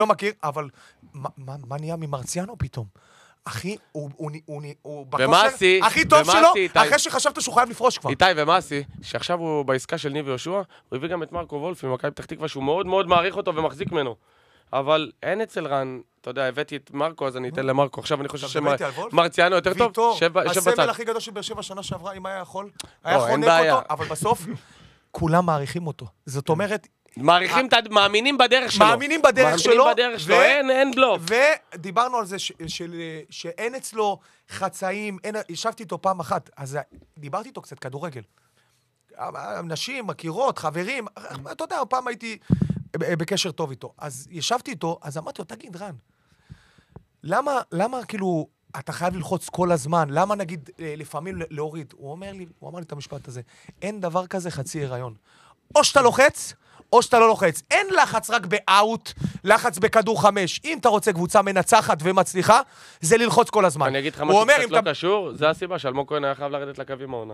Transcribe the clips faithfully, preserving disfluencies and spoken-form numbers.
לא מכיר, אבל מה נהיה ממרציאנו פתאום? אחי, הוא בכושר הכי טוב שלו, אחרי שחשבת שהוא חייב לפרוש כבר. איתי ומאסי, שעכשיו הוא בעסקה של ניב ויהושע, הוא הביא גם את מרקו וולף ממכבי פתח תקווה, שהוא מאוד מאוד מעריך אותו ומחזיק ממנו. אבל אין אצל רן, אתה יודע, הבאתי את מרקו, אז אני אתן למרקו. עכשיו אני חושב שמרציאנו יותר טוב. ויטור, הסמל הכי גדול שבאר שבע שנה שעברה, אם היה יכול, היה חונק אותו, אבל בסוף כולם מעריכים אותו. זאת אומרת, מעריכים, מאמינים בדרך שלו. מאמינים בדרך שלו. מאמינים בדרך שלו, אין בלוף. ודיברנו על זה שאין אצלו חצאים, ישבתי איתו פעם אחת, אז דיברתי איתו קצת כדורגל. אנשים, מכירות, חברים, אתה יודע, פעם הייתי בקשר טוב איתו. אז ישבתי איתו, אז אמרתי לו, תגיד, רן, למה, למה כאילו, אתה חייב ללחוץ כל הזמן? למה נגיד לפעמים להוריד? הוא אומר לי, הוא אמר לי את המשפט הזה, אין דבר כזה חצי הריון. או שאתה לוחץ, או שאתה לא לוחץ. אין לחץ רק באוט, לחץ בכדור חמש. אם אתה רוצה קבוצה מנצחת ומצליחה, זה ללחוץ כל הזמן. אני אגיד לך משהו קצת לא קשור, זה הסיבה שאלמוג כהן היה חייב לרדת לקווים העונה.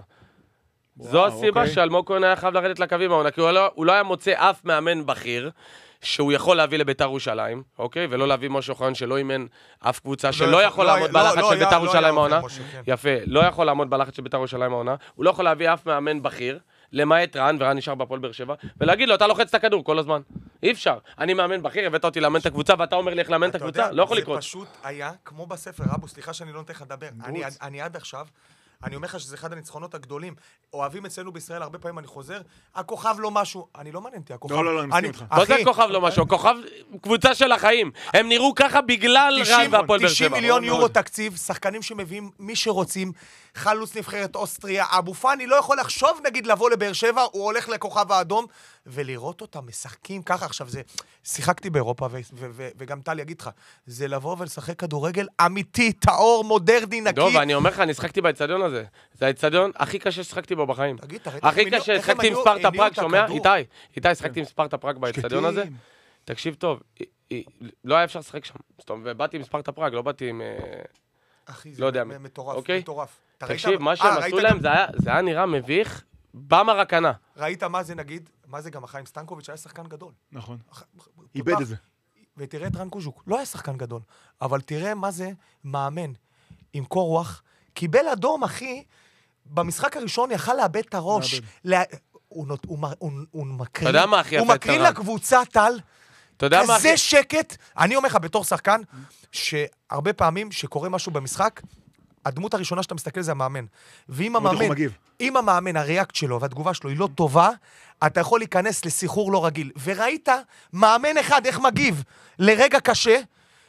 זו הסיבה שאלמוג כהן היה חייב לרדת לקווים העונה, כי הוא לא היה מוצא אף מאמן בכיר, שהוא יכול להביא לביתר ירושלים, אוקיי? ולא להביא משה אוחיון שלא אימן אף קבוצה, שלא יכול לעמוד בלחץ של ביתר ירושלים העונה. יפה, לא יכול לעמוד בלחץ של ביתר ירושלים העונה. הוא לא יכול להביא אף מאמן בכיר. למעט רן, ורן נשאר בהפועל באר שבע, ולהגיד לו, אתה לוחץ את הכדור כל הזמן. אי אפשר. אני מאמן בכיר, הבאת אותי לאמן את הקבוצה, ואתה אומר לי איך לאמן את הקבוצה? לא יכול לקרות. זה פשוט היה, כמו בספר, רבו, סליחה שאני לא נותן לך לדבר. אני עד עכשיו, אני אומר לך שזה אחד הניצחונות הגדולים. אוהבים אצלנו בישראל, הרבה פעמים אני חוזר, הכוכב לא משהו, אני לא מעניין אותי, הכוכב. לא, לא, לא, אני מסכים איתך. מה זה הכוכב לא משהו? הכוכב, קבוצה של החיים. הם נראו ככה בגלל רן והפועל באר שבע. תשעים מיליון יורו תקציב, שחקנים שמביאים מי שרוצים, חלוץ נבחרת אוסטריה, אבו פאני לא יכול לחשוב נגיד לבוא לבאר שבע, הוא הולך לכוכב האדום, ולראות אותם משחקים ככה. עכשיו זה, שיחקתי באירופה, וגם טל יגיד לך, זה לבוא ולשחק כדורגל אמיתי, טהור, מודרני, נקי. טוב, אני אומר לך, אני שחקתי באצטדיון הזה. זה האצטדיון הכי קשה ששחקתי בו בחיים. הכי קשה, שחקתי עם ספרטה פראג, שומע? איתי, איתי, שחקתי עם ספרטה פראג באצטדיון הזה. תקשיב טוב, לא היה אפשר לשחק שם. ובאתי עם ספרטה פראג, לא באתי עם... אחי, זה מטורף, מטורף. תקשיב, מה שהם עשו להם, זה היה נראה מביך במרקנה. ראית מה זה נגיד, מה זה גם החיים סטנקוביץ' היה שחקן גדול. נכון. איבד את זה. ותראה את רן קוז'וק, לא היה שחקן גדול, אבל תראה מה זה מאמן עם קור רוח, קיבל אדום, אחי, במשחק הראשון יכל לאבד את הראש. הוא מקרין לקבוצה, טל, כזה שקט. אני אומר לך, בתור שחקן, שהרבה פעמים שקורה משהו במשחק, הדמות הראשונה שאתה מסתכל זה המאמן. ואם המאמן, אם המאמן, הריאקט שלו והתגובה שלו היא לא טובה, אתה יכול להיכנס לסיחור לא רגיל. וראית מאמן אחד איך מגיב לרגע קשה,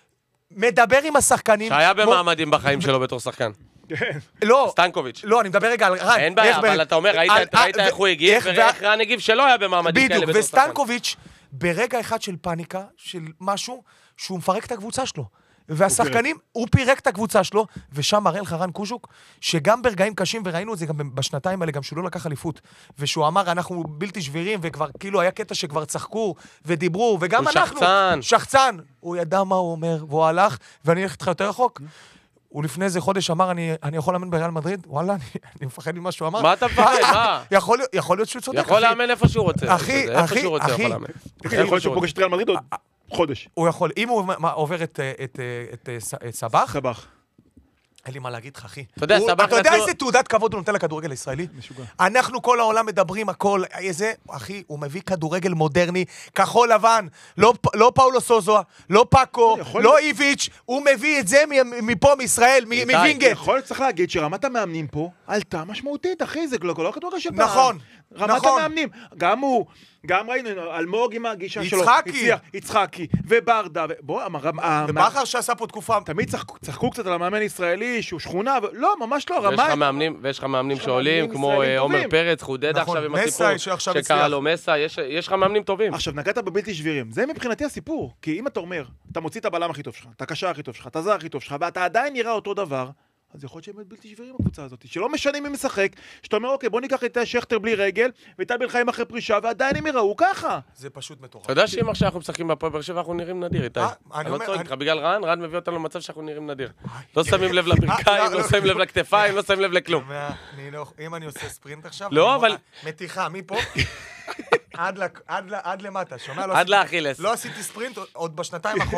מדבר עם השחקנים. שהיה במעמדים בחיים שלו בתור שחקן. לא. סטנקוביץ'. לא, אני מדבר רגע על רן. אין בעיה, אבל אתה אומר, ראית איך הוא הגיב, ואיך רן הגיב שלא היה במעמדים כאלה בתור שחקן. וסטנקוביץ' ברגע אחד של פאניקה, של משהו, שהוא מפרק את הקבוצה שלו. והשחקנים, הוא פירק את הקבוצה שלו, ושם מראה לך רן קוז'וק, שגם ברגעים קשים, וראינו את זה גם בשנתיים האלה, גם שהוא לא לקח אליפות, ושהוא אמר, אנחנו בלתי שבירים, וכבר כאילו היה קטע שכבר צחקו, ודיברו, וגם הוא אנחנו, שחצן. שחצן, הוא ידע מה הוא אומר, והוא הלך, ואני הולך איתך יותר רחוק. הוא לפני איזה חודש אמר, אני, אני יכול לאמן בריאל מדריד? וואלה, אני, אני מפחד ממה שהוא אמר. מה אתה מפחד? מה? יכול, יכול להיות שהוא צודק, יכול לאמן איפה שהוא רוצה. אחי, איפה אחי, שהוא רוצה, אחי. יכול לאמן. יכול להיות שהוא פוגש את ריאל מדריד עוד חודש. הוא יכול. אם הוא עובר את, את, את, את סבח, סבח. אין לי מה להגיד לך, אחי. אתה יודע, סבח... אתה יודע איזה תעודת כבוד הוא נותן לכדורגל הישראלי? משוגע. אנחנו כל העולם מדברים הכל, איזה, אחי, הוא מביא כדורגל מודרני, כחול לבן, לא, לא פאולו סוזו, לא פאקו, לא איביץ', הוא מביא את זה מפה, מישראל, מווינגט. יכול להיות צריך להגיד שרמת המאמנים פה עלתה משמעותית, אחי, זה לא כדורגל של פעם. נכון, רמת המאמנים, גם הוא, גם ראינו, אלמוג עם הגישה שלו. יצחקי. יצחקי, וברדה, בוא, ובחר שעשה פה תקופה. תמיד צחקו קצת על המאמן ישראלי, שהוא שכונה, לא, ממש לא, רמה. ויש לך מאמנים שעולים, כמו עומר פרץ, חודד עכשיו עם הסיפור, שקרא לו מסה, יש לך מאמנים טובים. עכשיו, נגעת בבלתי שבירים, זה מבחינתי הסיפור, כי אם אתה אומר, אתה מוציא את הבלם הכי טוב שלך, את הקשר הכי טוב שלך, את הזר הכי טוב שלך, ואתה עדיין נראה אותו דבר, אז יכול להיות שהם בלתי שבירים בקבוצה הזאת, שלא משנים מי משחק, שאתה אומר, אוקיי, בוא ניקח את שכטר בלי רגל, ואת בן חיים אחרי פרישה, ועדיין הם יראו ככה. זה פשוט מטורף. אתה יודע שאם עכשיו אנחנו משחקים בהפועל באר שבע, אנחנו נראים נדיר, איתי. אני לא צועק לך, בגלל רן, רן מביא אותנו למצב שאנחנו נראים נדיר. לא שמים לב לברכיים, לא שמים לב לכתפיים, לא שמים לב לכלום. אם אני עושה ספרינט עכשיו, לא, אבל... מתיחה, מפה, עד ל- עד ל- עד למטה, שומע? לא עד עשיתי- לאכילס. לא עשיתי ספרינט עוד בשנתיים האחרונות.